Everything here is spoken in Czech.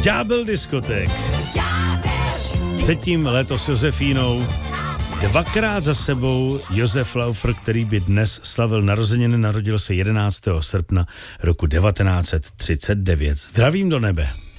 Ďábel diskoték. Předtím Léto s Josefínou. Dvakrát za sebou Josef Laufer, který by dnes slavil narozeniny, narodil se 11. srpna roku 1939. Zdravím do nebe.